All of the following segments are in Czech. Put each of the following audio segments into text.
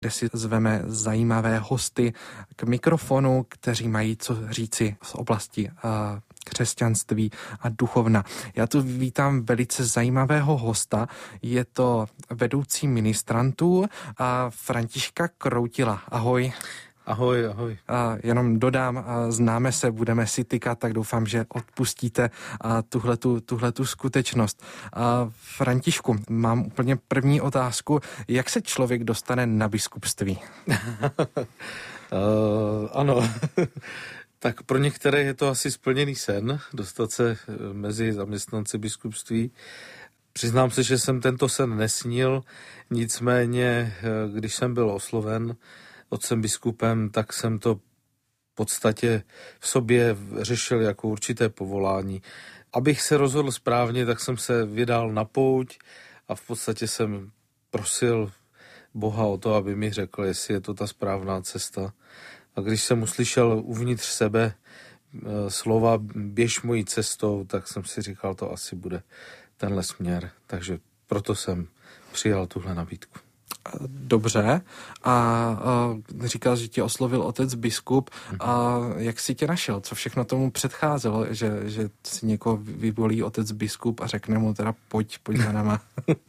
kde si zveme zajímavé hosty k mikrofonu, kteří mají co říci z oblasti křesťanství a duchovna. Já tu vítám velice zajímavého hosta, je to vedoucí ministrantů Františka Kroutila. Ahoj. Ahoj, ahoj. Jenom dodám, známe se, budeme si tykat, tak doufám, že odpustíte tuhletu skutečnost. Františku, mám úplně první otázku. Jak se člověk dostane na biskupství? Ano, tak pro některé je to asi splněný sen, dostat se mezi zaměstnance biskupství. Přiznám se, že jsem tento sen nesnil, nicméně, když jsem byl osloven otcem biskupem, tak jsem to v podstatě v sobě řešil jako určité povolání. Abych se rozhodl správně, tak jsem se vydal na pouť a v podstatě jsem prosil Boha o to, aby mi řekl, jestli je to ta správná cesta. A když jsem uslyšel uvnitř sebe slova běž mojí cestou, tak jsem si říkal, to asi bude tenhle směr. Takže proto jsem přijal tuhle nabídku. Dobře. A říkal, že tě oslovil otec biskup. A jak jsi tě našel? Co všechno tomu předcházelo? Že si někoho vyvolí otec biskup a řekne mu teda pojď za náma.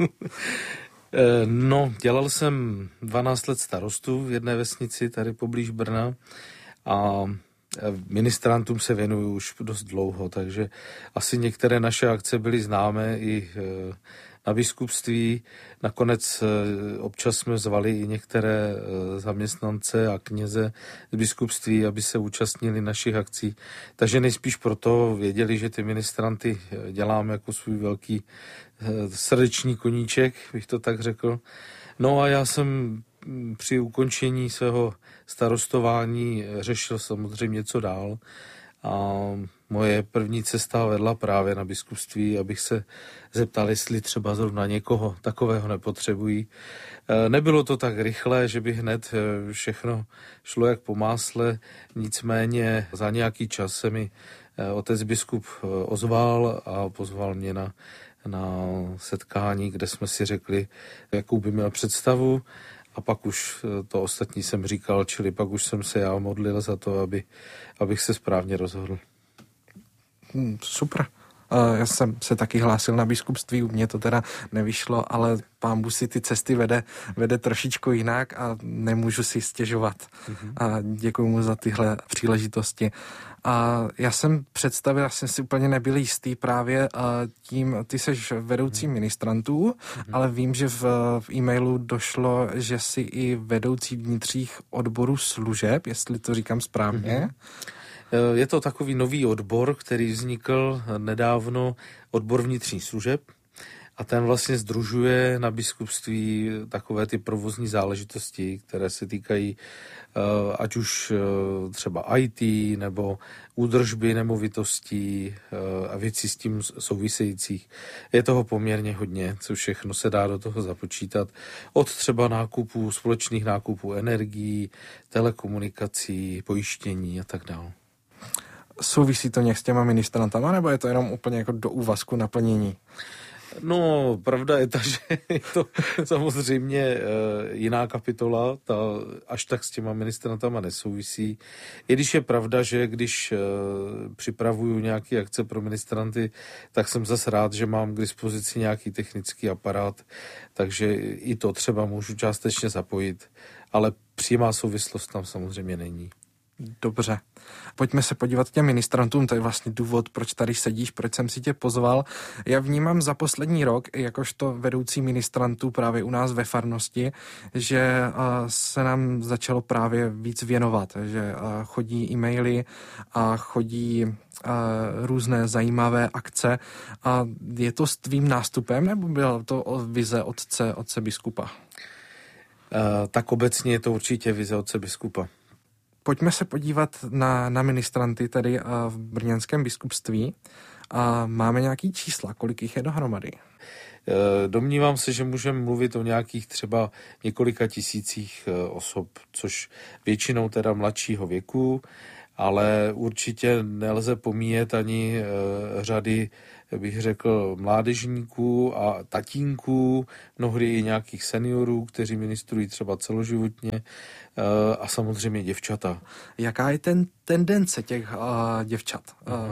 No, dělal jsem 12 let starostu v jedné vesnici tady poblíž Brna a ministrantům se věnuju už dost dlouho, takže asi některé naše akce byly známé i na biskupství. Nakonec občas jsme zvali i některé zaměstnance a kněze z biskupství, aby se účastnili našich akcí. Takže nejspíš proto věděli, že ty ministranty děláme jako svůj velký srdeční koníček, bych to tak řekl. No a já jsem při ukončení svého starostování řešil samozřejmě co dál. A moje první cesta vedla právě na biskupství, abych se zeptal, jestli třeba zrovna někoho takového nepotřebují. Nebylo to tak rychle, že by hned všechno šlo jak po másle, nicméně za nějaký čas se mi otec biskup ozval a pozval mě na setkání, kde jsme si řekli, jakou by měl představu. A pak už to ostatní jsem říkal, čili pak už jsem se já modlil za to, abych se správně rozhodl. Super. Já jsem se taky hlásil na biskupství, u mě to teda nevyšlo, ale Pán Bůh si ty cesty vede trošičku jinak a nemůžu si stěžovat. A děkuji mu za tyhle příležitosti. A já jsem si úplně nebyl jistý právě tím, ty seš vedoucí ministrantů, ale vím, že v e-mailu došlo, že jsi i vedoucí vnitřních odborů služeb, jestli to říkám správně. Je to takový nový odbor, který vznikl nedávno, odbor vnitřních služeb. A ten vlastně sdružuje na biskupství takové ty provozní záležitosti, které se týkají ať už třeba IT nebo údržby nemovitostí a věcí s tím souvisejících. Je toho poměrně hodně, co všechno se dá do toho započítat. Od třeba společných nákupů energií, telekomunikací, pojištění a tak dále. Souvisí to nějak s těma ministrantama, nebo je to jenom úplně jako do úvazku naplnění? No, pravda je ta, že je to samozřejmě jiná kapitola, ta až tak s těma ministrantama nesouvisí. I když je pravda, že když připravuju nějaké akce pro ministranty, tak jsem zase rád, že mám k dispozici nějaký technický aparát, takže i to třeba můžu částečně zapojit, ale přímá souvislost tam samozřejmě není. Dobře. Pojďme se podívat těm ministrantům, to je vlastně důvod, proč tady sedíš, proč jsem si tě pozval. Já vnímám za poslední rok, jakožto vedoucí ministrantů právě u nás ve farnosti, že se nám začalo právě víc věnovat, že chodí e-maily a chodí různé zajímavé akce. A je to s tvým nástupem, nebo byla to vize otce biskupa? Tak obecně je to určitě vize otce biskupa. Pojďme se podívat na ministranty tady v brněnském biskupství. Máme nějaký čísla, kolik jich je dohromady? Domnívám se, že můžeme mluvit o nějakých třeba několika tisících osob, což většinou teda mladšího věku ale určitě nelze pomíjet ani řady, bych řekl, mládežníků a tatínků, mnohdy i nějakých seniorů, kteří ministrují třeba celoživotně, a samozřejmě děvčata. Jaká je tendence těch děvčat?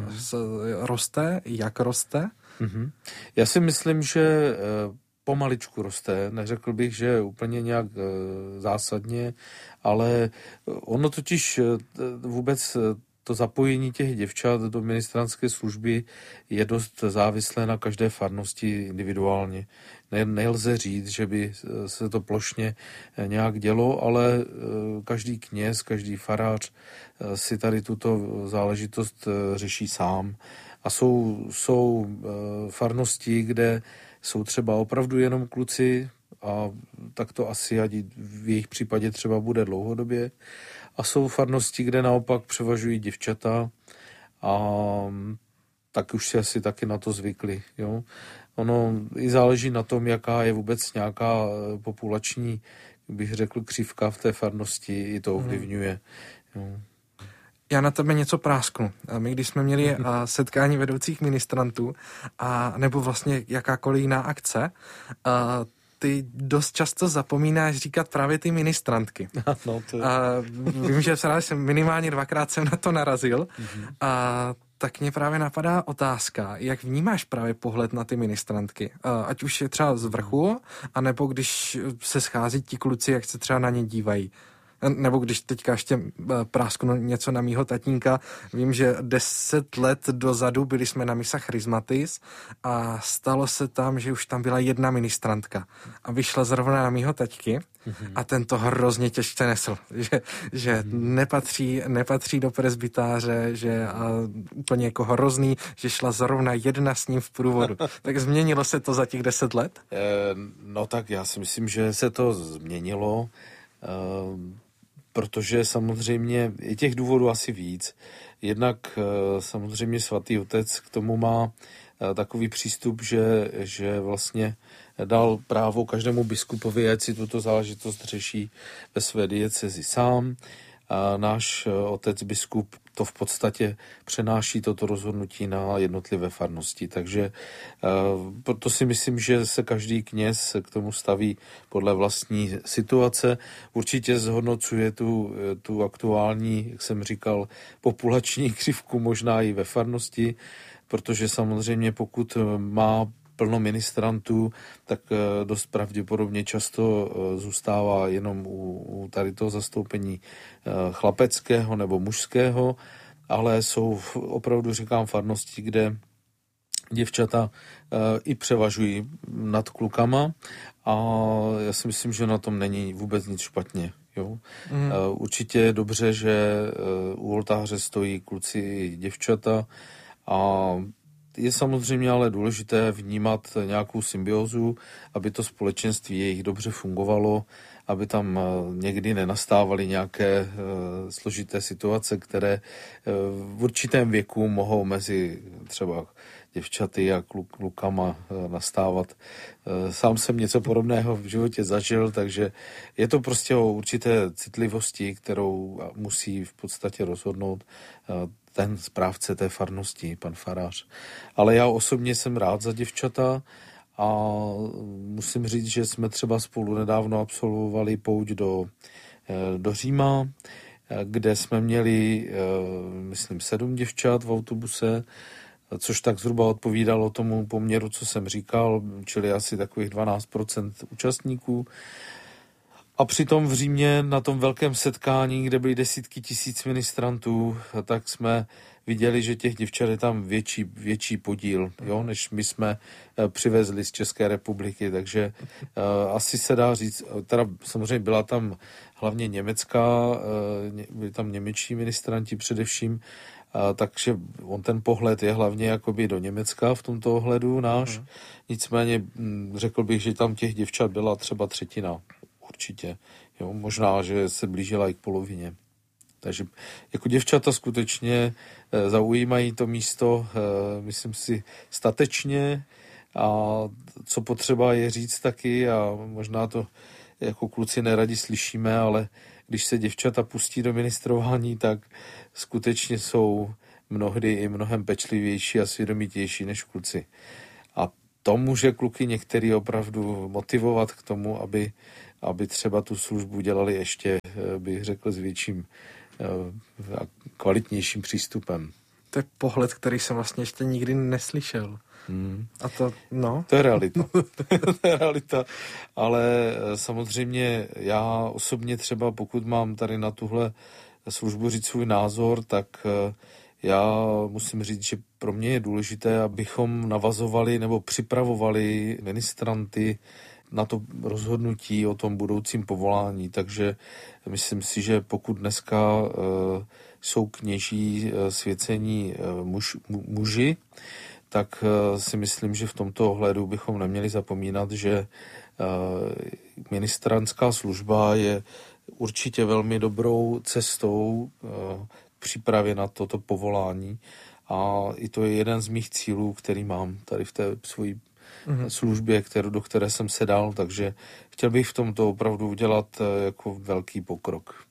Roste? Jak roste? Já si myslím, že pomaličku roste. Neřekl bych, že úplně nějak zásadně, ale ono totiž vůbec to zapojení těch děvčat do ministrantské služby je dost závislé na každé farnosti individuálně. Nelze říct, že by se to plošně nějak dělo, ale každý kněz, každý farář si tady tuto záležitost řeší sám. A jsou farnosti, kde jsou třeba opravdu jenom kluci, a tak to asi v jejich případě třeba bude dlouhodobě. A jsou farnosti, kde naopak převažují děvčata, a tak už si asi taky na to zvykli. Jo? Ono i záleží na tom, jaká je vůbec nějaká populační, bych řekl, křivka v té farnosti, i to ovlivňuje. Jo. Já na tebe něco prásknu. My, když jsme měli setkání vedoucích ministrantů, nebo vlastně jakákoliv jiná akce, ty dost často zapomínáš říkat právě ty ministrantky. No, to je... Vím, že jsem minimálně 2krát jsem na to narazil. Tak mě právě napadá otázka, jak vnímáš právě pohled na ty ministrantky? Ať už je třeba z vrchu, anebo když se schází ti kluci, jak se třeba na ně dívají. Nebo když teďka ještě prásknu něco na mýho tatínka, vím, že 10 let dozadu byli jsme na misa Charismatis a stalo se tam, že už tam byla jedna ministrantka a vyšla zrovna na mýho taťky a ten to hrozně těžce nesl, že nepatří do presbytáře, že úplně jako hrozný, že šla zrovna jedna s ním v průvodu. Tak změnilo se to za těch 10 let? No tak já si myslím, že se to změnilo, protože samozřejmě je těch důvodů asi víc. Jednak samozřejmě svatý otec k tomu má takový přístup, že vlastně dal právo každému biskupovi, ať si tuto záležitost řeší ve své diecezi sám. A náš otec biskup to v podstatě přenáší toto rozhodnutí na jednotlivé farnosti. Takže proto si myslím, že se každý kněz k tomu staví podle vlastní situace. Určitě zhodnocuje tu aktuální, jak jsem říkal, populační křivku možná i ve farnosti, protože samozřejmě pokud má plno ministrantů, tak dost pravděpodobně často zůstává jenom u tady toho zastoupení chlapeckého nebo mužského, ale jsou opravdu, říkám, farnosti, kde děvčata i převažují nad klukama a já si myslím, že na tom není vůbec nic špatně. Jo? Určitě je dobře, že u oltáře stojí kluci i děvčata a je samozřejmě ale důležité vnímat nějakou symbiózu, aby to společenství jejich dobře fungovalo, aby tam někdy nenastávaly nějaké složité situace, které v určitém věku mohou mezi třeba děvčaty a klukama nastávat. Sám jsem něco podobného v životě zažil, takže je to prostě o určité citlivosti, kterou musí v podstatě rozhodnout ten správce té farnosti, pan farář. Ale já osobně jsem rád za děvčata a musím říct, že jsme třeba spolu nedávno absolvovali pouť do Říma, kde jsme měli, myslím, 7 děvčat v autobuse, což tak zhruba odpovídalo tomu poměru, co jsem říkal, čili asi takových 12% účastníků. A přitom v Římě na tom velkém setkání, kde byly desítky tisíc ministrantů, tak jsme viděli, že těch děvčat je tam větší podíl, jo, než my jsme přivezli z České republiky, takže asi se dá říct, teda samozřejmě byla tam hlavně byli tam němečtí ministranti především, takže ten pohled je hlavně jakoby do Německa v tomto ohledu náš. Nicméně řekl bych, že tam těch děvčat byla třeba 1/3. Určitě. Jo, možná, že se blížila i k polovině. Takže jako děvčata skutečně zaujímají to místo, myslím si, statečně a co potřeba je říct taky a možná to jako kluci neradi slyšíme, ale když se děvčata pustí do ministrování, tak skutečně jsou mnohdy i mnohem pečlivější a svědomitější než kluci. A to může kluky některý opravdu motivovat k tomu, aby třeba tu službu dělali ještě, bych řekl, s větším a kvalitnějším přístupem. To je pohled, který jsem vlastně ještě nikdy neslyšel. A to, no. To je realita. To je realita. Ale samozřejmě já osobně třeba, pokud mám tady na tuhle službu říct svůj názor, tak já musím říct, že pro mě je důležité, abychom navazovali nebo připravovali ministranty na to rozhodnutí o tom budoucím povolání. Takže myslím si, že pokud dneska jsou kněží svěcení muži, tak si myslím, že v tomto ohledu bychom neměli zapomínat, že ministranská služba je určitě velmi dobrou cestou k přípravě na toto povolání a i to je jeden z mých cílů, který mám tady v té svojí službě, do které jsem se dal, takže chtěl bych v tomto opravdu udělat jako velký pokrok.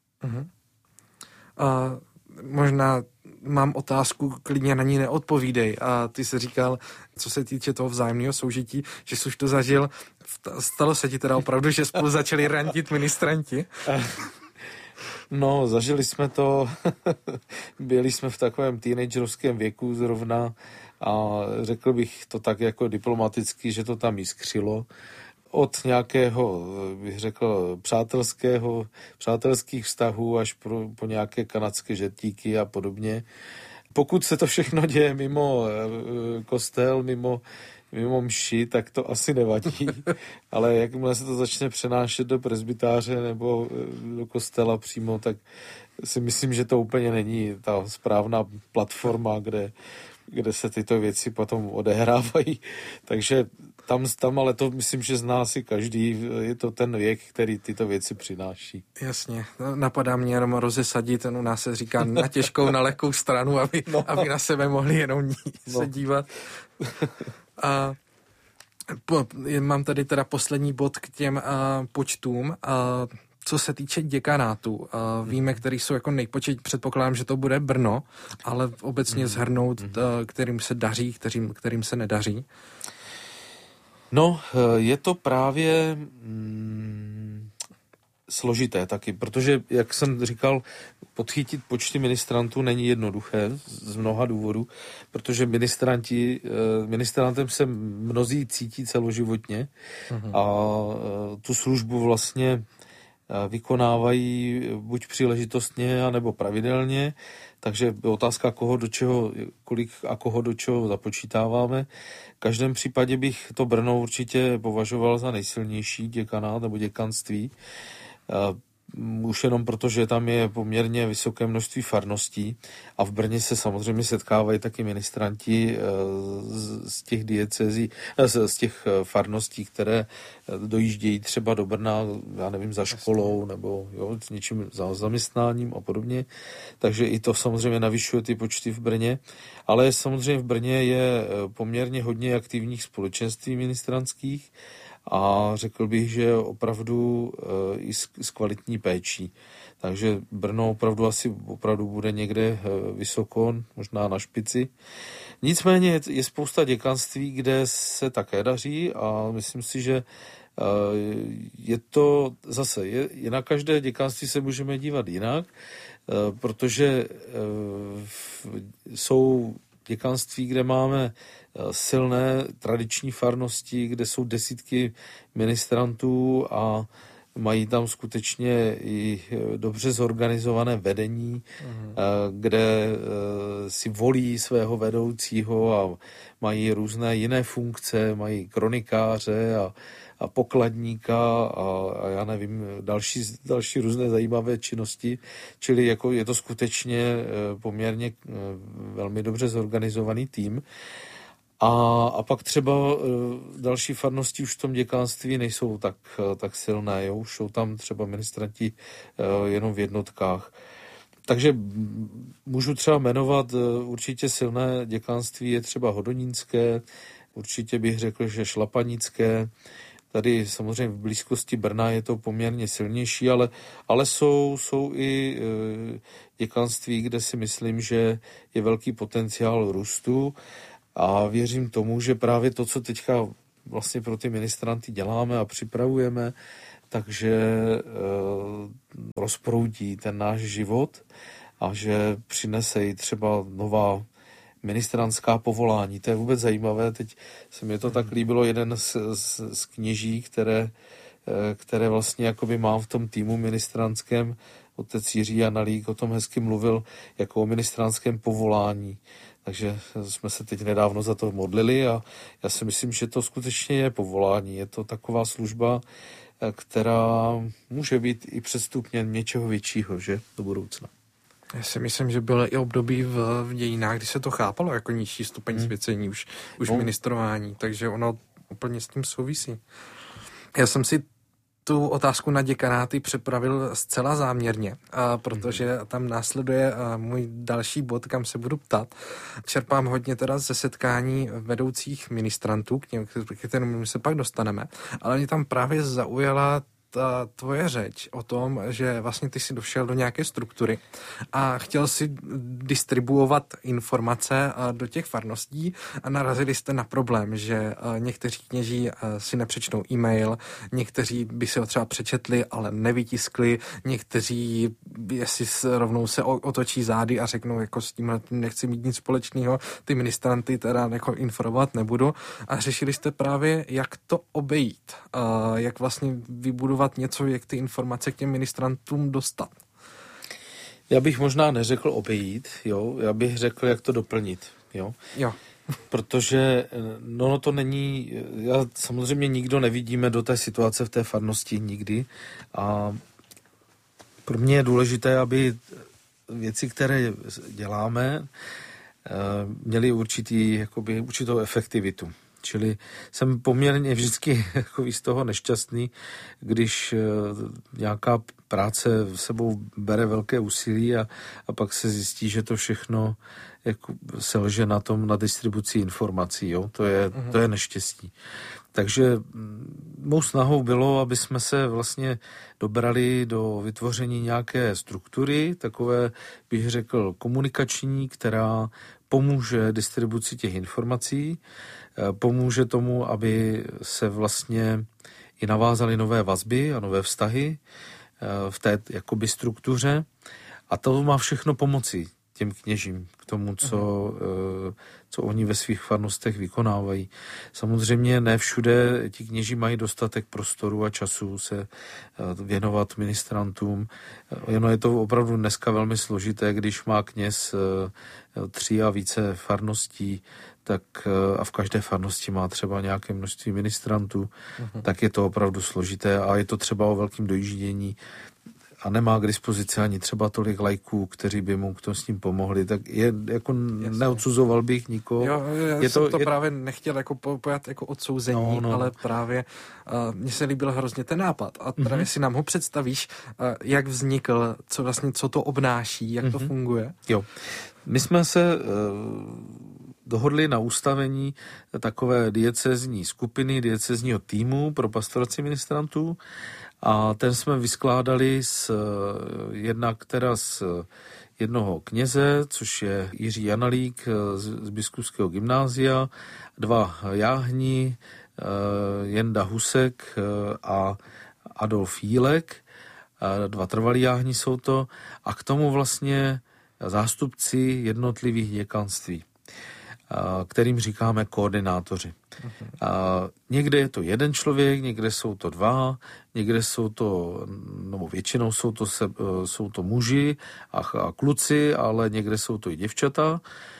A možná mám otázku, klidně na ní neodpovídej. A ty jsi říkal, co se týče toho vzájemného soužití, že jsi už to zažil. Stalo se ti teda opravdu, že spolu začali randit ministranti? No, zažili jsme to, byli jsme v takovém teenagerovském věku zrovna a řekl bych to tak jako diplomaticky, že to tam jiskřilo. Od nějakého, bych řekl, přátelských vztahů až po nějaké kanadské žertíky a podobně. Pokud se to všechno děje mimo kostel, mimo mši, tak to asi nevadí. Ale jakmile se to začne přenášet do presbytáře nebo do kostela přímo, tak si myslím, že to úplně není ta správná platforma, kde se tyto věci potom odehrávají. Takže tam ale to myslím, že zná si každý, je to ten věk, který tyto věci přináší. Jasně, napadá mě jenom rozesadit, u nás se říká na těžkou, na lehkou stranu, aby na sebe mohli jenom se dívat. A mám tady teda poslední bod k těm počtům. Co se týče děkanátu, víme, který jsou jako předpokládám, že to bude Brno, ale obecně shrnout, kterým se daří, kterým se nedaří. No, je to právě složité taky, protože, jak jsem říkal, podchytit počty ministrantů není jednoduché z mnoha důvodů, protože ministrantem se mnozí cítí celoživotně a tu službu vlastně vykonávají buď příležitostně, anebo pravidelně, takže otázka, kolik a koho do čeho započítáváme. V každém případě bych to Brno určitě považoval za nejsilnější děkanát nebo děkanství. Už jenom proto, že tam je poměrně vysoké množství farností a v Brně se samozřejmě setkávají taky ministranti z těch diecézí, z těch farností, které dojíždějí třeba do Brna, já nevím, za školou nebo s něčím za zaměstnáním a podobně. Takže i to samozřejmě navyšuje ty počty v Brně. Ale samozřejmě v Brně je poměrně hodně aktivních společenství ministrantských, a řekl bych, že opravdu i s kvalitní péčí. Takže Brno opravdu bude někde vysoko, možná na špici. Nicméně je spousta děkanství, kde se také daří a myslím si, že je to zase, je na každé děkanství se můžeme dívat jinak, protože jsou děkanství, kde máme silné tradiční farnosti, kde jsou desítky ministrantů a mají tam skutečně i dobře zorganizované vedení, kde si volí svého vedoucího a mají různé jiné funkce, mají kronikáře a pokladníka a já nevím, další různé zajímavé činnosti, čili jako je to skutečně poměrně velmi dobře zorganizovaný tým. A pak třeba další farnosti už v tom děkanství nejsou tak silné, jo? Už jsou tam třeba ministranti jenom v jednotkách. Takže můžu třeba jmenovat určitě silné děkanství je třeba hodonínské, určitě bych řekl, že šlapanické, Tady samozřejmě v blízkosti Brna je to poměrně silnější, ale jsou i děkanství, kde si myslím, že je velký potenciál růstu a věřím tomu, že právě to, co teďka vlastně pro ty ministranty děláme a připravujeme, takže rozproudí ten náš život a že přinese i třeba nová ministranská povolání. To je vůbec zajímavé. Teď se mi to tak líbilo, jeden z kněží, které vlastně jakoby mám v tom týmu ministranském, otec Jiří Janalík o tom hezky mluvil jako o ministranském povolání. Takže jsme se teď nedávno za to modlili a já si myslím, že to skutečně je povolání. Je to taková služba, která může být i přestupněm něčeho většího, že, do budoucna. Já si myslím, že bylo i období v dějinách, kdy se to chápalo jako nižší stupeň svěcení, už ministrování, takže ono úplně s tím souvisí. Já jsem si tu otázku na děkanáty připravil zcela záměrně, protože tam následuje můj další bod, kam se budu ptat. Čerpám hodně teda ze setkání vedoucích ministrantů, k kterým se pak dostaneme, ale mě tam právě zaujala ta tvoje řeč o tom, že vlastně ty si došel do nějaké struktury a chtěl si distribuovat informace do těch farností a narazili jste na problém, že někteří kněží si nepřečtou e-mail, někteří by si ho třeba přečetli, ale nevytiskli, někteří jestli rovnou se otočí zády a řeknou, jako s tím nechci mít nic společného, ty ministranty teda jako informovat nebudu a řešili jste právě, jak to obejít, jak vlastně vybudovat něco, jak ty informace k těm ministrantům dostat. Já bych možná neřekl obejít, jo, já bych řekl, jak to doplnit, jo. Protože no to není, já samozřejmě nikdo nevidíme do té situace v té farnosti nikdy a pro mě je důležité, aby věci, které děláme, měly určitou efektivitu. Čili jsem poměrně vždycky z toho nešťastný, když nějaká práce v sebou bere velké úsilí a pak se zjistí, že to všechno selže na distribuci informací. Jo? To je neštěstí. Takže mou snahou bylo, aby jsme se vlastně dobrali do vytvoření nějaké struktury, takové bych řekl komunikační, která pomůže distribuci těch informací, pomůže tomu, aby se vlastně i navázaly nové vazby a nové vztahy v té jakoby struktuře a to má všechno pomoci těm kněžím k tomu, co oni ve svých farnostech vykonávají. Samozřejmě ne všude ti kněží mají dostatek prostoru a času se věnovat ministrantům. Ono je to opravdu dneska velmi složité, když má kněz 3 a více farností, tak a v každé farnosti má třeba nějaké množství ministrantů, tak je to opravdu složité a je to třeba o velkém dojíždění a nemá k dispozici ani třeba tolik lajků, kteří by mu s tím pomohli, tak je jako neodsuzoval bych nikoho. Jo, já jsem to právě nechtěl jako pojat jako odsouzení, ale právě mně se líbil hrozně ten nápad a právě si nám ho představíš, jak vznikl, co to obnáší, jak to funguje. Jo, my jsme se dohodli na ustavení takové diecézní skupiny, diecézního týmu pro pastoraci ministrantů a ten jsme vyskládali jednak z jednoho kněze, což je Jiří Janalík z biskupského gymnázia, 2 jáhni, Jenda Husek a Adolf Jílek, 2 trvalí jáhni jsou to a k tomu vlastně zástupci jednotlivých děkanství, kterým říkáme koordinátoři. Někde je to jeden člověk, někde jsou to 2, někde jsou to, nebo většinou jsou to muži a kluci, ale někde jsou to i děvčata.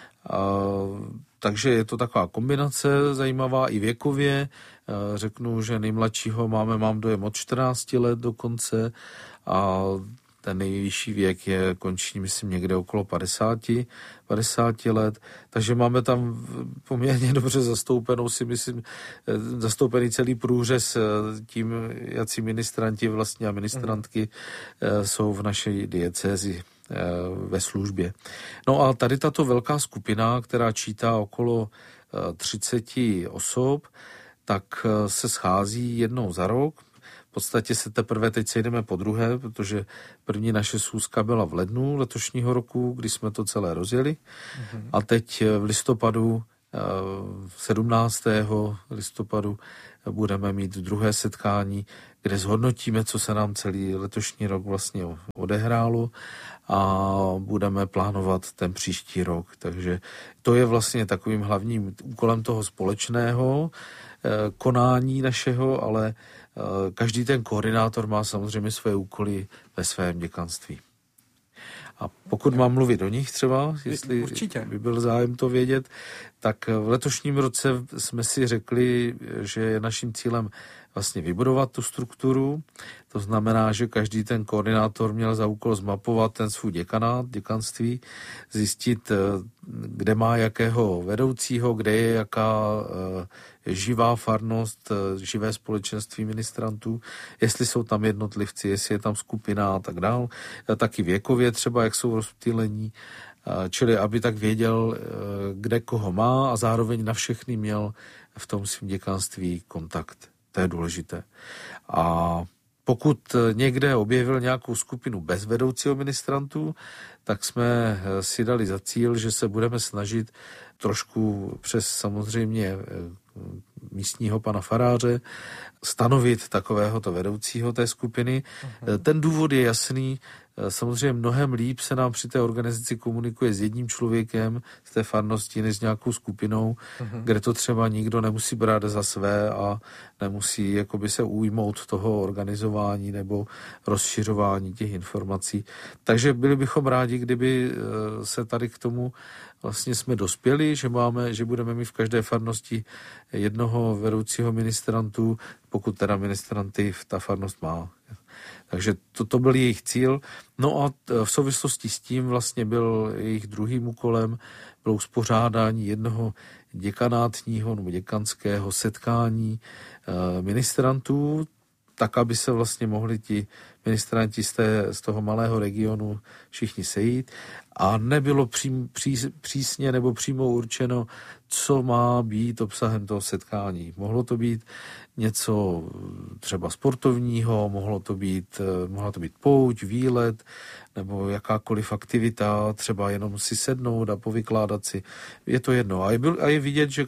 Takže je to taková kombinace zajímavá i věkově. Řeknu, že nejmladšího mám dojem od 14 let dokonce a ten nejvyšší věk končí, myslím, někde okolo 50 let, takže máme tam poměrně dobře zastoupený celý průřez tím, jací ministranti vlastně a ministrantky jsou v naší diecézi ve službě. No a tady tato velká skupina, která čítá okolo 30 osob, tak se schází jednou za rok. V podstatě se teprve teď sejdeme po druhé, protože první naše schůzka byla v lednu letošního roku, kdy jsme to celé rozjeli. A teď v listopadu, 17. listopadu, budeme mít druhé setkání, kde zhodnotíme, co se nám celý letošní rok vlastně odehrálo a budeme plánovat ten příští rok. Takže to je vlastně takovým hlavním úkolem toho společného konání našeho, ale každý ten koordinátor má samozřejmě své úkoly ve svém děkanství. A pokud mám mluvit o nich třeba, jestli určitě by byl zájem to vědět, tak v letošním roce jsme si řekli, že je naším cílem vlastně vybudovat tu strukturu. To znamená, že každý ten koordinátor měl za úkol zmapovat ten svůj děkanát, děkanství, zjistit, kde má jakého vedoucího, kde je jaká živá farnost, živé společenství ministrantů, jestli jsou tam jednotlivci, jestli je tam skupina a tak dál, taky věkově třeba, jak jsou rozptýlení, čili aby tak věděl, kde koho má a zároveň na všechny měl v tom svým děkanství kontakt. To je důležité. A pokud někde objevil nějakou skupinu bez vedoucího ministrantů, tak jsme si dali za cíl, že se budeme snažit trošku přes samozřejmě místního pana faráře stanovit takovéhoto vedoucího té skupiny. Ten důvod je jasný. Samozřejmě mnohem líp se nám při té organizaci komunikuje s jedním člověkem z té farnosti než s nějakou skupinou, kde to třeba nikdo nemusí brát za své a nemusí jakoby se ujmout toho organizování nebo rozšiřování těch informací. Takže byli bychom rádi, kdyby se tady k tomu vlastně jsme dospěli, že budeme mít v každé farnosti jednoho vedoucího ministrantu, pokud teda ministranty ta farnost má. Takže to byl jejich cíl. No a v souvislosti s tím vlastně byl jejich druhým úkolem bylo uspořádání jednoho děkanátního nebo děkanského setkání ministrantů, tak, aby se vlastně mohli ti ministranti z toho malého regionu všichni sejít a nebylo přísně nebo přímo určeno, co má být obsahem toho setkání. Mohlo to být něco třeba sportovního, mohla to být pouť, výlet nebo jakákoliv aktivita, třeba jenom si sednout a povykládat si. Je to jedno. A je vidět, že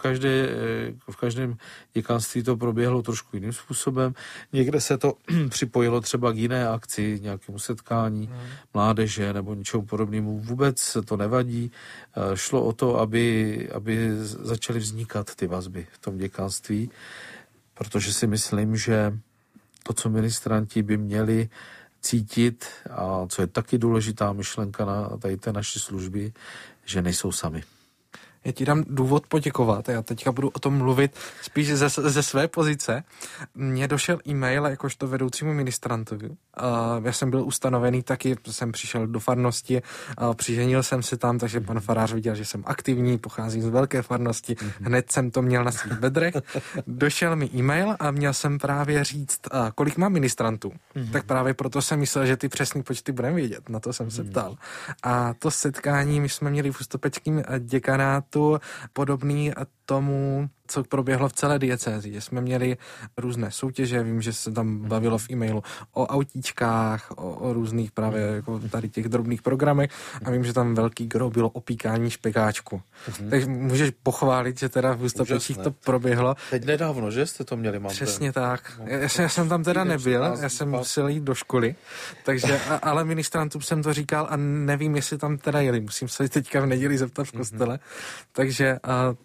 v každém děkanství to proběhlo trošku jiným způsobem. Někde se to připojilo třeba k jiné akci, nějakému setkání mládeže nebo něčemu podobnému. Vůbec to nevadí. Šlo o to, aby začaly vznikat ty vazby v tom děkanství, protože si myslím, že to, co ministranti by měli cítit a co je taky důležitá myšlenka na tady té naší služby, že nejsou sami. Já ti dám důvod poděkovat. Já teďka budu o tom mluvit spíš ze své pozice. Mně došel e-mail jakožto vedoucímu ministrantovi. Já jsem byl ustanovený taky, jsem přišel do farnosti, přiženil jsem se tam, takže pan farář viděl, že jsem aktivní, pocházím z velké farnosti, hned jsem to měl na svých bedrech. Došel mi e-mail a měl jsem právě říct, kolik mám ministrantů. Tak právě proto jsem myslel, že ty přesný počty budeme vědět. Na to jsem se ptal. A to setkání my jsme měli v Ústeckém děkanátu podobný tomu, co proběhlo v celé diecézi. Že jsme měli různé soutěže, vím, že se tam bavilo v e-mailu o autíčkách, o různých právě jako tady těch drobných programech a vím, že tam velký gro bylo opíkání špekáčku. Takže můžeš pochválit, že teda v Ústopečích to proběhlo. Teď nedávno, že jste to měli, mám. Přesně tak. Já jsem tam teda nebyl, já jsem musel jít do školy, takže, ale ministrantům jsem to říkal a nevím, jestli tam teda jeli. Musím se teďka v neděli zeptat v kostele. Takže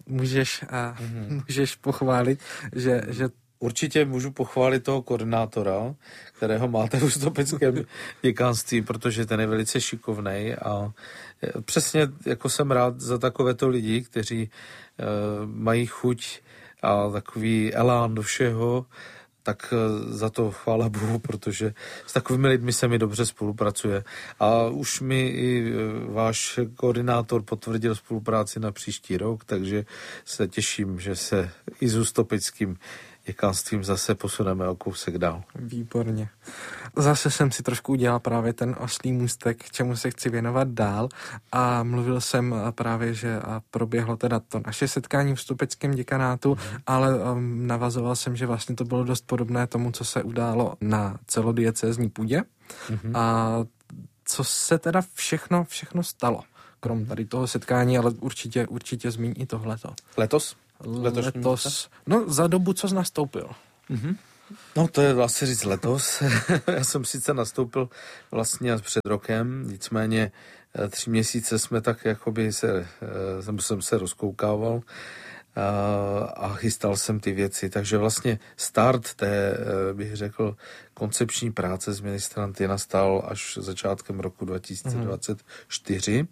můžeš pochválit, že určitě můžu pochválit toho koordinátora, kterého máte v Ústeckém děkanství, protože ten je velice šikovnej a přesně jako jsem rád za takovéto lidi, kteří mají chuť a takový elán do všeho, tak za to chvála Bohu, protože s takovými lidmi se mi dobře spolupracuje. A už mi i váš koordinátor potvrdil spolupráci na příští rok, takže se těším, že se i s Ústeckým děkanstvím zase posuneme o kousek dál. Výborně. Zase jsem si trošku udělal právě ten oslý můstek, k čemu se chci věnovat dál a mluvil jsem právě, že proběhlo teda to naše setkání v stupeckém děkanátu, ale navazoval jsem, že vlastně to bylo dost podobné tomu, co se událo na celodiecézní půdě a co se teda všechno stalo, krom tady toho setkání, ale určitě zmíň i tohleto. Letos, no za dobu, co jsi nastoupil. No to je vlastně říct letos. Já jsem sice nastoupil vlastně před rokem, nicméně 3 měsíce jsme tak jakoby jsem se rozkoukával a chystal jsem ty věci. Takže vlastně start té, bych řekl, koncepční práce s ministranty nastal až začátkem roku 2024.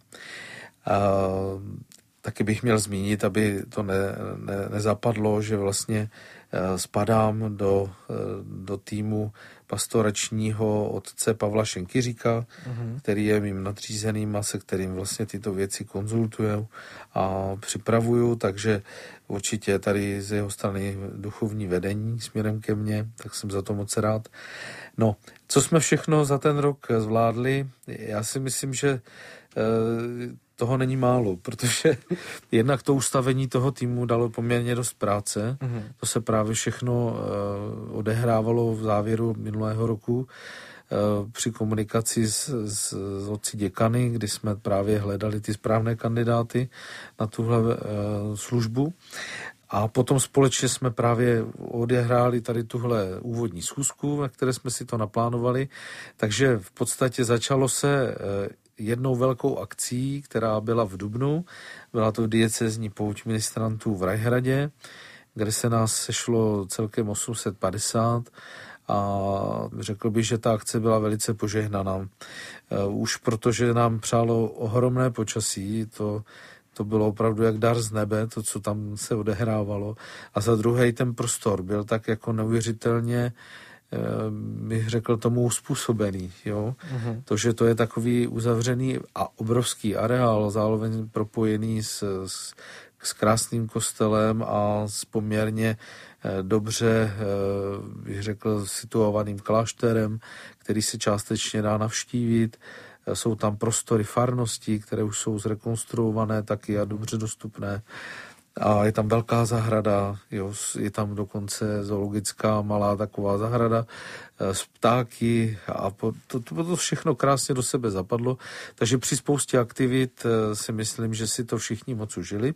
Taky bych měl zmínit, aby to nezapadlo, že vlastně spadám do týmu pastoračního otce Pavla Šenkyříka, který je mým nadřízeným a se kterým vlastně tyto věci konzultuju a připravuju, takže určitě tady z jeho strany duchovní vedení směrem ke mně, tak jsem za to moc rád. No, co jsme všechno za ten rok zvládli? Já si myslím, že toho není málo, protože jednak to ustavení toho týmu dalo poměrně dost práce. To se právě všechno odehrávalo v závěru minulého roku při komunikaci s otci děkany, kdy jsme právě hledali ty správné kandidáty na tuhle službu. A potom společně jsme právě odehráli tady tuhle úvodní schůzku, na které jsme si to naplánovali. Takže v podstatě začalo se jednou velkou akcí, která byla v dubnu. Byla to diecézní pouť ministrantů v Rajhradě, kde se nás sešlo celkem 850 a řekl bych, že ta akce byla velice požehnaná. Už protože nám přálo ohromné počasí, to bylo opravdu jak dar z nebe, to, co tam se odehrávalo. A za druhé ten prostor byl tak jako neuvěřitelně, bych řekl, tomu uspůsobený. Jo? To, že to je takový uzavřený a obrovský areál, zároveň propojený s krásným kostelem a s poměrně dobře, bych řekl, situovaným klášterem, který se částečně dá navštívit. Jsou tam prostory farnosti, které už jsou zrekonstruované taky a dobře dostupné. A je tam velká zahrada, jo, je tam dokonce zoologická malá taková zahrada s ptáky a to všechno krásně do sebe zapadlo. Takže při spoustě aktivit si myslím, že si to všichni moc užili.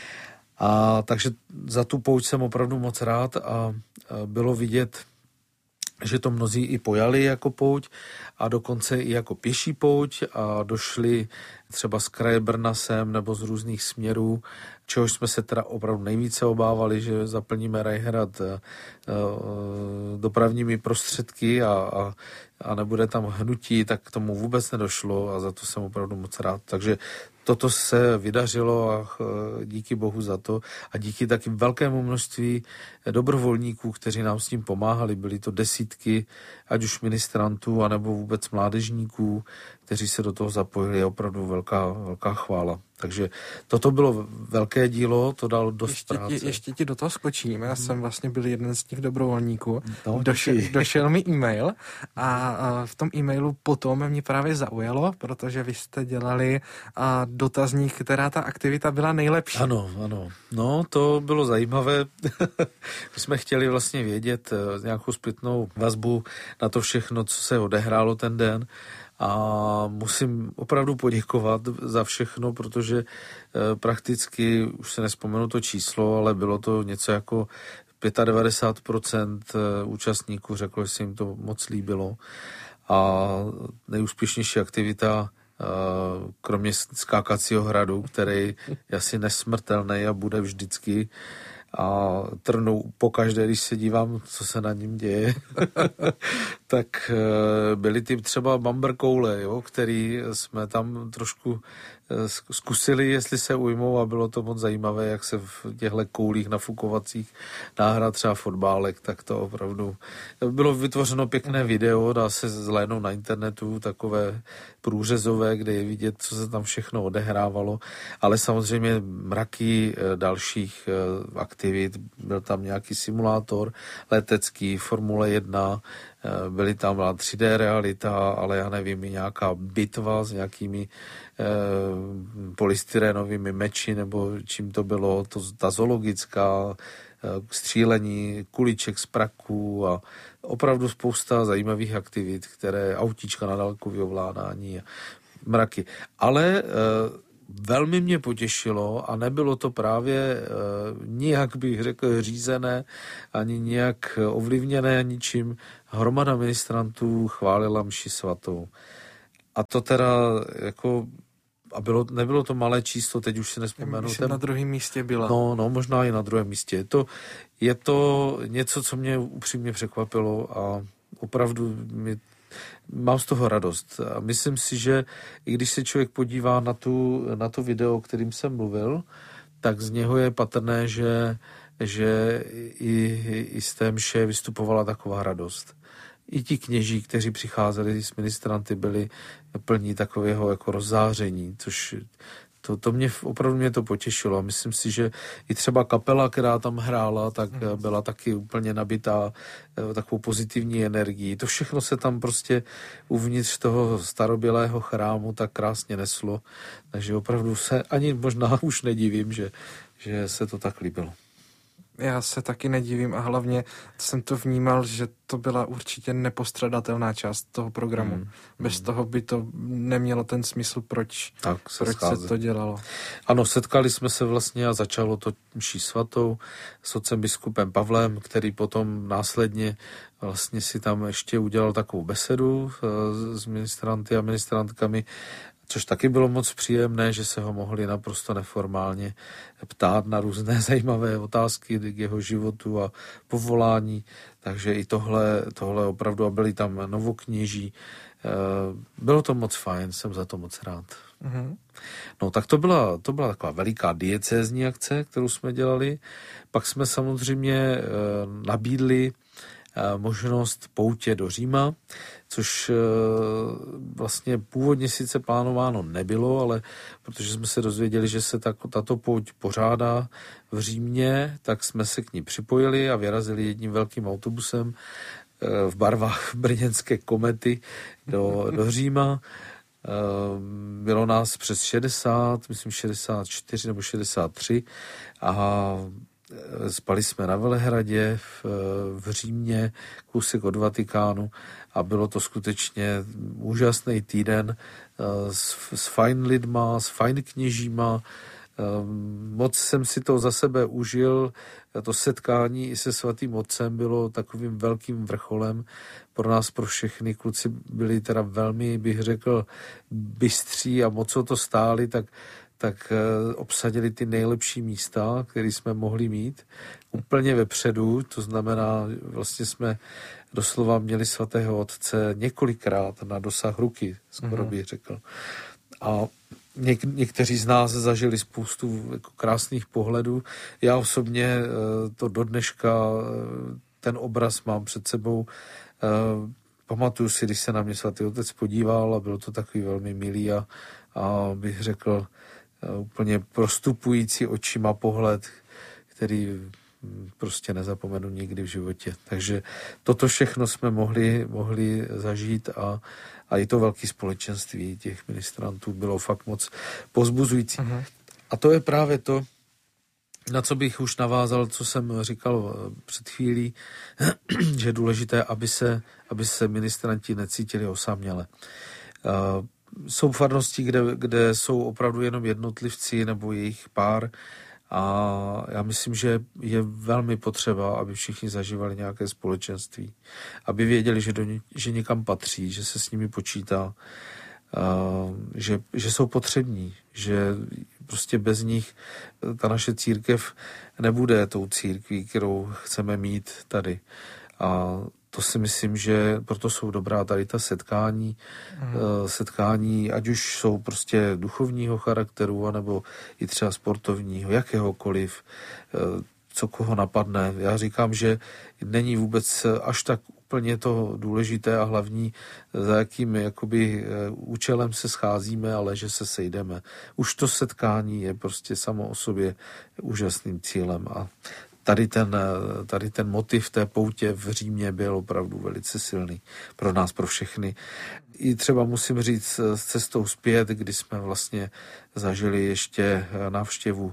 A takže za tu pouť jsem opravdu moc rád a bylo vidět, že to mnozí i pojali jako pouť a dokonce i jako pěší pouť a došli třeba z kraje Brna sem nebo z různých směrů, čehož jsme se teda opravdu nejvíce obávali, že zaplníme Rajhrad dopravními prostředky a nebude tam hnutí, tak k tomu vůbec nedošlo a za to jsem opravdu moc rád. Takže toto se vydařilo a díky Bohu za to a díky taky velkému množství dobrovolníků, kteří nám s tím pomáhali. Byly to desítky, ať už ministrantů, anebo vůbec mládežníků, kteří se do toho zapojili. Je opravdu velká chvála. Takže toto bylo velké dílo, to dalo dost práce. Ještě ti do toho skočím. Já jsem vlastně byl jeden z těch dobrovolníků. No, došel mi e-mail a v tom e-mailu potom mě právě zaujalo, protože vy jste dělali dotazník, která ta aktivita byla nejlepší. Ano. No, to bylo zajímavé. My jsme chtěli vlastně vědět nějakou zpětnou vazbu na to všechno, co se odehrálo ten den. A musím opravdu poděkovat za všechno, protože prakticky, už se nespomenu to číslo, ale bylo to něco jako 95% účastníků řeklo, že se jim to moc líbilo. A nejúspěšnější aktivita, kromě skákacího hradu, který je asi nesmrtelný a bude vždycky, a trnou pokaždé, když se dívám, co se na ním děje, tak byly ty třeba bamberkoule, jo, který jsme tam trošku zkusili, jestli se ujmou, a bylo to moc zajímavé, jak se v těchto koulích nafukovacích náhrad třeba fotbálek, tak to opravdu bylo vytvořeno pěkné video, dá se zhlédnout na internetu, takové průřezové, kde je vidět, co se tam všechno odehrávalo, ale samozřejmě mraky dalších aktivit, byl tam nějaký simulátor letecký, Formule 1, byly tam 3D realita, ale já nevím, nějaká bitva s nějakými polystyrenovými meči, nebo čím to bylo, ta zoologická, střílení kuliček z praků a opravdu spousta zajímavých aktivit, které autíčka na dálkový ovládání a mraky. Ale velmi mě potěšilo a nebylo to právě nijak, bych řekl, řízené, ani nijak ovlivněné ničím. Hromada ministrantů chválila mši svatou. A to teda jako... A nebylo to malé číslo, teď už si nespomenu. Na druhém místě byla. No, možná i na druhém místě. Je to něco, co mě upřímně překvapilo a opravdu mám z toho radost. A myslím si, že i když se člověk podívá na to video, o kterým jsem mluvil, tak z něho je patrné, že i z té mše vystupovala taková radost. I ti kněží, kteří přicházeli s ministranty, byli plní takového jako rozzáření, což to mě opravdu to potěšilo. Myslím si, že i třeba kapela, která tam hrála, tak byla taky úplně nabitá takovou pozitivní energií. To všechno se tam prostě uvnitř toho starobělého chrámu tak krásně neslo. Takže opravdu se ani možná už nedivím, že se to tak líbilo. Já se taky nedivím a hlavně jsem to vnímal, že to byla určitě nepostradatelná část toho programu. Bez toho by to nemělo ten smysl, proč se to dělalo. Ano, setkali jsme se vlastně a začalo to mší svatou s otcem biskupem Pavlem, který potom následně vlastně si tam ještě udělal takovou besedu s ministranty a ministrantkami, což taky bylo moc příjemné, že se ho mohli naprosto neformálně ptát na různé zajímavé otázky k jeho životu a povolání. Takže i tohle opravdu, a byli tam novokněží. Bylo to moc fajn, jsem za to moc rád. No tak to byla taková veliká diecézní akce, kterou jsme dělali. Pak jsme samozřejmě nabídli možnost poutě do Říma, což vlastně původně sice plánováno nebylo, ale protože jsme se dozvěděli, že se tato pouť pořádá v Římě, tak jsme se k ní připojili a vyrazili jedním velkým autobusem v barvách brněnské Komety do Říma. Bylo nás přes 60, myslím 64 nebo 63 a spali jsme na Velehradě v Římě, kousek od Vatikánu, a bylo to skutečně úžasný týden s fajn lidma, s fajn kněžíma. Moc jsem si to za sebe užil. To setkání i se svatým otcem bylo takovým velkým vrcholem pro nás, pro všechny. Kluci byli teda velmi, bych řekl, bystří a moc o to stáli, tak obsadili ty nejlepší místa, které jsme mohli mít, úplně vepředu, to znamená, vlastně jsme doslova měli svatého otce několikrát na dosah ruky, skoro bych řekl. A někteří z nás zažili spoustu jako krásných pohledů. Já osobně to do dneška, ten obraz mám před sebou. Pamatuju si, když se na mě svatý otec podíval a byl to takový velmi milý a bych řekl úplně prostupující očima pohled, který prostě nezapomenu nikdy v životě. Takže toto všechno jsme mohli zažít a i to velké společenství těch ministrantů bylo fakt moc povzbuzující. A to je právě to, na co bych už navázal, co jsem říkal před chvílí, že je důležité, aby se ministranti necítili osaměle. Jsou farnosti, kde jsou opravdu jenom jednotlivci nebo jejich pár, a já myslím, že je velmi potřeba, aby všichni zažívali nějaké společenství, aby věděli, že někam patří, že se s nimi počítá, že jsou potřební, že prostě bez nich ta naše církev nebude tou církví, kterou chceme mít tady. A to si myslím, že proto jsou dobrá tady ta setkání, ať už jsou prostě duchovního charakteru, anebo i třeba sportovního, jakéhokoliv, co koho napadne. Já říkám, že není vůbec až tak úplně to důležité a hlavní, za jakým jakoby účelem se scházíme, ale že se sejdeme. Už to setkání je prostě samo o sobě úžasným cílem a tady ten motiv té poutě v Římě byl opravdu velice silný pro nás, pro všechny. I třeba musím říct s cestou zpět, kdy jsme vlastně zažili ještě návštěvu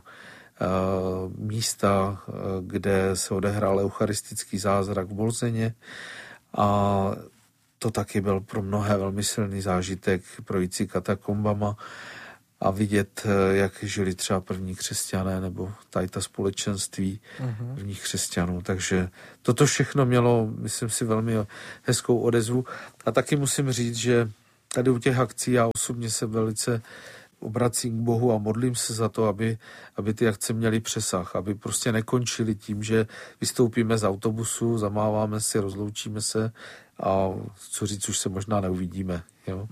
místa, kde se odehrál eucharistický zázrak v Bolzeně a to taky byl pro mnohé velmi silný zážitek projít si katakombama a vidět, jak žili třeba první křesťané nebo tady ta společenství prvních křesťanů. Takže toto všechno mělo, myslím si, velmi hezkou odezvu. A taky musím říct, že tady u těch akcí já osobně se velice obracím k Bohu a modlím se za to, aby ty akce měly přesah, aby prostě nekončily tím, že vystoupíme z autobusu, zamáváme si, rozloučíme se a co říct, už se možná neuvidíme. Jo?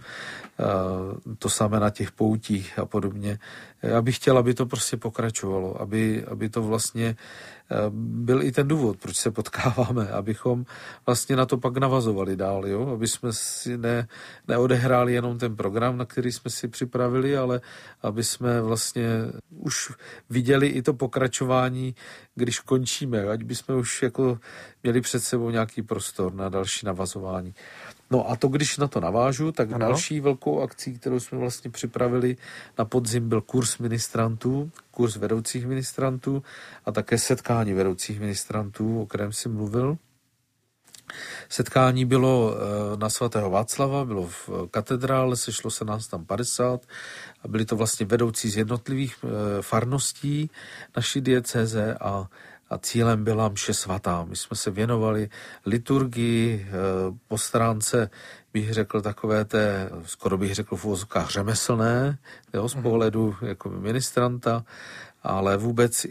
To samé na těch poutích a podobně. Já bych chtěl, aby to prostě pokračovalo, aby to vlastně byl i ten důvod, proč se potkáváme, abychom vlastně na to pak navazovali dál, jo? Aby jsme si neodehráli jenom ten program, na který jsme si připravili, ale aby jsme vlastně už viděli i to pokračování, když končíme, ať bychom už jako měli před sebou nějaký prostor na další navazování. No a to, když na to navážu, tak další velkou akcí, kterou jsme vlastně připravili na podzim, byl kurz ministrantů, kurz vedoucích ministrantů a také setkání vedoucích ministrantů, o kterém jsem mluvil. Setkání bylo na svatého Václava, bylo v katedrále, sešlo se nás tam 50 a byli to vlastně vedoucí z jednotlivých farností naší diecéze a cílem byla mše svatá. My jsme se věnovali liturgii po stránce, bych řekl, takové té, skoro bych řekl v uvozovkách řemeslné, jo, z pohledu jako ministranta, ale vůbec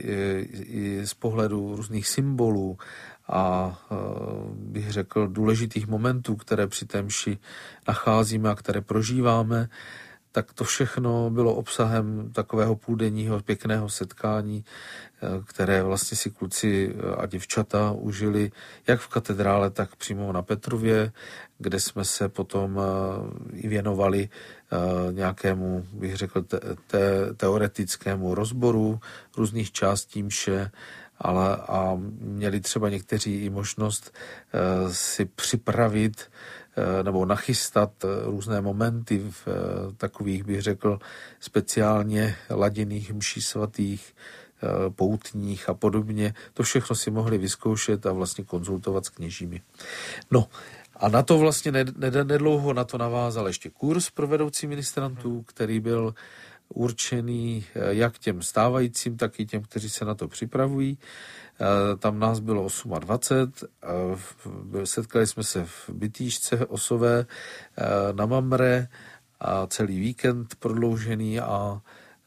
i z pohledu různých symbolů a bych řekl důležitých momentů, které při té mši nacházíme a které prožíváme, tak to všechno bylo obsahem takového půldenního pěkného setkání, které vlastně si kluci a děvčata užili jak v katedrále, tak přímo na Petrově, kde jsme se potom i věnovali nějakému, bych řekl, teoretickému rozboru různých částí mše, a měli třeba někteří i možnost si připravit nebo nachystat různé momenty v takových, bych řekl, speciálně laděných mší svatých, poutních a podobně. To všechno si mohli vyzkoušet a vlastně konzultovat s kněžími. No a na to vlastně nedlouho na to navázal ještě kurz pro vedoucí ministrantů, který byl určený jak těm stávajícím, tak i těm, kteří se na to připravují. Tam nás bylo 28. Setkali jsme se v Bytýšce Osové na Mamre a celý víkend prodloužený a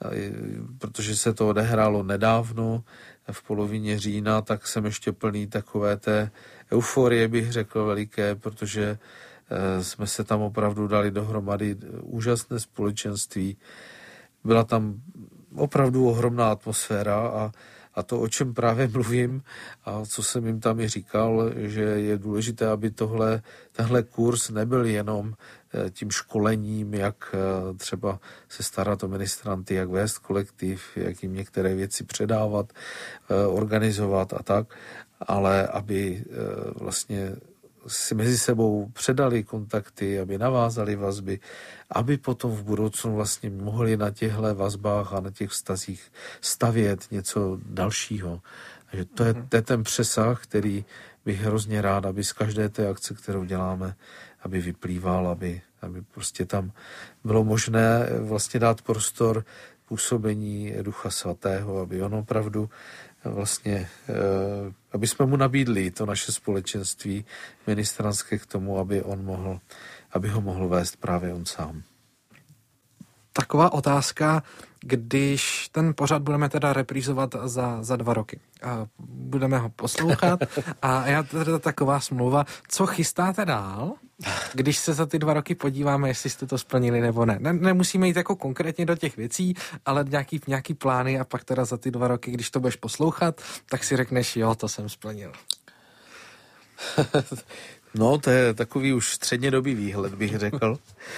protože se to odehrálo nedávno v polovině října, tak jsem ještě plný takové té euforie, bych řekl, veliké, protože jsme se tam opravdu dali dohromady úžasné společenství. Byla tam opravdu ohromná atmosféra a to, o čem právě mluvím a co jsem jim tam i říkal, že je důležité, aby tenhle kurz nebyl jenom tím školením, jak třeba se starat o ministranty, jak vést kolektiv, jak jim některé věci předávat, organizovat a tak, ale aby vlastně si mezi sebou předali kontakty, aby navázali vazby, aby potom v budoucnu vlastně mohli na těchto vazbách a na těch vztazích stavět něco dalšího. Takže to je ten přesah, který bych hrozně rád, aby z každé té akce, kterou děláme, aby vyplýval, aby prostě tam bylo možné vlastně dát prostor působení Ducha Svatého, aby on opravdu vlastně, aby jsme mu nabídli to naše společenství ministranské k tomu, aby ho mohl vést právě on sám. Taková otázka, když ten pořad budeme teda reprízovat za 2 roky. A budeme ho poslouchat a já teda taková smlouva, co chystáte dál, když se za ty 2 roky podíváme, jestli jste to splnili nebo ne. Nemusíme jít jako konkrétně do těch věcí, ale nějaký plány a pak teda za ty 2 roky, když to budeš poslouchat, tak si řekneš, jo, to jsem splnil. No, to je takový už střednědobý výhled, bych řekl.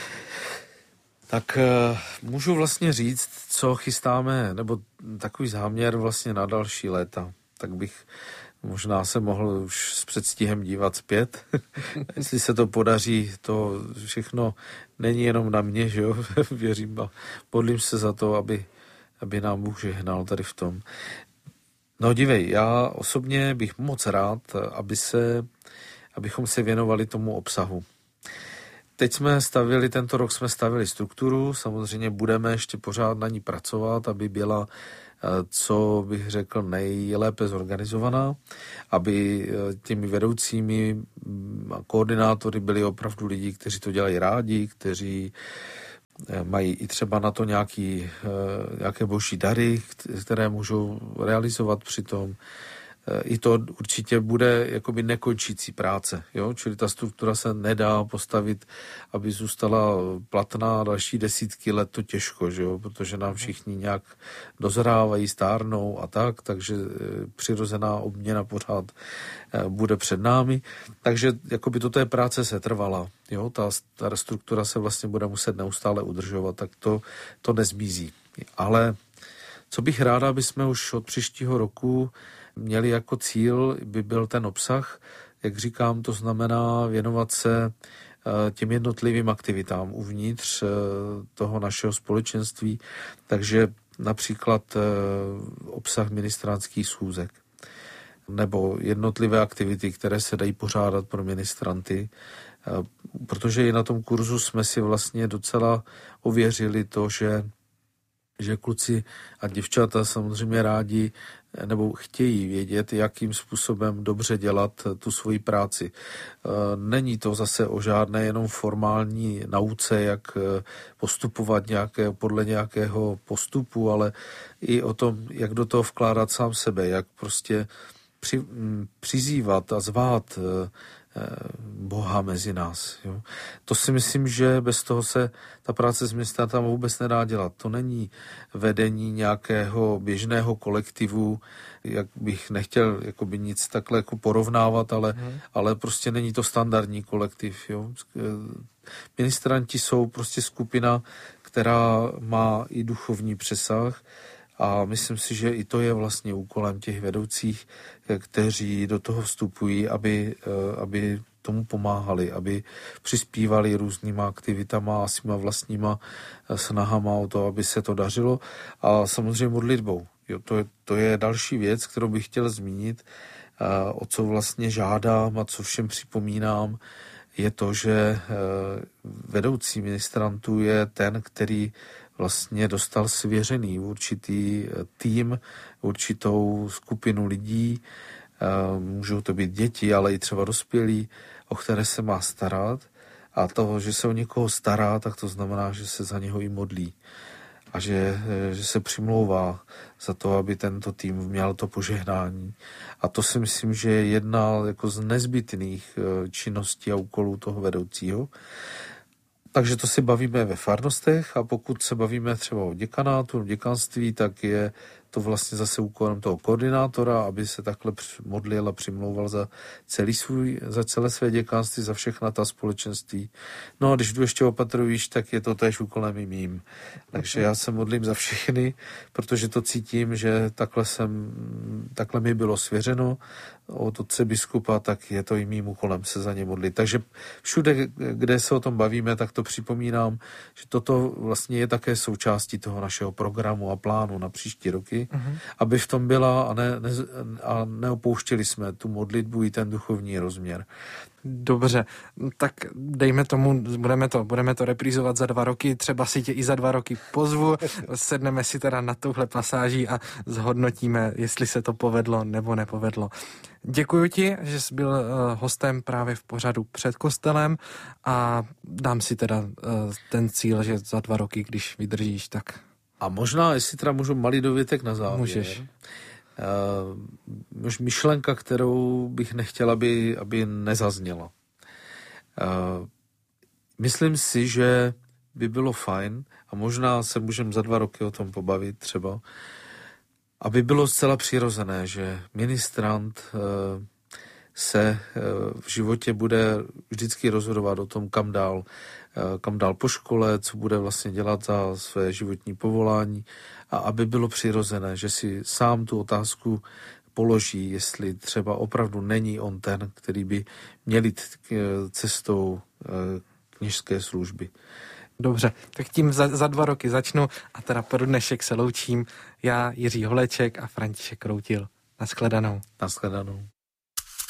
Tak můžu vlastně říct, co chystáme, nebo takový záměr vlastně na další léta. Tak bych možná se mohl už s předstihem dívat zpět. Jestli se to podaří, to všechno není jenom na mě, že jo, věřím a modlím se za to, aby nám Bůh žehnal tady v tom. No dívej, já osobně bych moc rád, abychom se věnovali tomu obsahu. Teď tento rok jsme stavili strukturu, samozřejmě budeme ještě pořád na ní pracovat, aby byla, co bych řekl, nejlépe zorganizovaná, aby těmi vedoucími a koordinátory byli opravdu lidi, kteří to dělají rádi, kteří mají i třeba na to nějaké boží dary, které můžou realizovat přitom. I to určitě bude jakoby nekončící práce, jo? Čili ta struktura se nedá postavit, aby zůstala platná další desítky let, to těžko, že jo? Protože nám všichni nějak dozrávají, stárnou a tak, takže přirozená obměna pořád bude před námi. Takže jakoby do té práce se trvala, jo? Ta struktura se vlastně bude muset neustále udržovat, tak to nezmizí. Ale co bych ráda, aby jsme už od příštího roku měli jako cíl, by byl ten obsah, jak říkám, to znamená věnovat se těm jednotlivým aktivitám uvnitř toho našeho společenství, takže například obsah ministrantských schůzek nebo jednotlivé aktivity, které se dají pořádat pro ministranty, protože i na tom kurzu jsme si vlastně docela ověřili to, že kluci a děvčata samozřejmě rádi nebo chtějí vědět, jakým způsobem dobře dělat tu svoji práci. Není to zase o žádné jenom formální nauce, jak postupovat podle nějakého postupu, ale i o tom, jak do toho vkládat sám sebe, jak prostě přizývat a zvát Boha mezi nás. Jo. To si myslím, že bez toho se ta práce s ministrantem vůbec nedá dělat. To není vedení nějakého běžného kolektivu, jak bych nechtěl jakoby nic takhle jako porovnávat, ale prostě není to standardní kolektiv. Jo. Ministranti jsou prostě skupina, která má i duchovní přesah, a myslím si, že i to je vlastně úkolem těch vedoucích, kteří do toho vstupují, aby tomu pomáhali, aby přispívali různýma aktivitama a svýma vlastníma snahama o to, aby se to dařilo. A samozřejmě modlitbou. Jo, to je další věc, kterou bych chtěl zmínit, o co vlastně žádám a co všem připomínám, je to, že vedoucí ministrantů je ten, který vlastně dostal svěřený určitý tým, určitou skupinu lidí, můžou to být děti, ale i třeba dospělí, o které se má starat, a to, že se o někoho stará, tak to znamená, že se za něho i modlí a že se přimlouvá za to, aby tento tým měl to požehnání. A to si myslím, že je jedna jako z nezbytných činností a úkolů toho vedoucího. Takže to si bavíme ve farnostech, a pokud se bavíme třeba o děkanátu, děkanství, tak je to vlastně zase úkolem toho koordinátora, aby se takhle modlil a přimlouval za celé své děkanství, za všechna ta společenství. No a když jdu ještě opatrujíš, tak je to též úkolem i mým. Takže já se modlím za všechny, protože to cítím, že takhle mi bylo svěřeno od otce biskupa, tak je to i mým úkolem se za ně modlit. Takže všude, kde se o tom bavíme, tak to připomínám, že toto vlastně je také součástí toho našeho programu a plánu na příští roky, aby v tom byla a neopouštěli jsme tu modlitbu i ten duchovní rozměr. Dobře, tak dejme tomu, budeme to reprízovat za 2 roky, třeba si tě i za 2 roky pozvu, sedneme si teda na touhle pasáží a zhodnotíme, jestli se to povedlo nebo nepovedlo. Děkuji ti, že jsi byl hostem právě v pořadu Před kostelem, a dám si teda ten cíl, že za 2 roky, když vydržíš, tak A možná, jestli teda můžu malý dovětek na závěr. Můžeš. Myšlenka, kterou bych nechtěl, aby nezazněla. Myslím si, že by bylo fajn, a možná se můžeme za 2 roky o tom pobavit třeba, aby bylo zcela přirozené, že ministrant se v životě bude vždycky rozhodovat o tom, kam dál po škole, co bude vlastně dělat za své životní povolání, a aby bylo přirozené, že si sám tu otázku položí, jestli třeba opravdu není on ten, který by měl jít cestou kněžské služby. Dobře, tak tím za 2 roky začnu a teda pro dnešek se loučím. Já, Jiří Holeček a František Kroutil. Naschledanou. Naschledanou.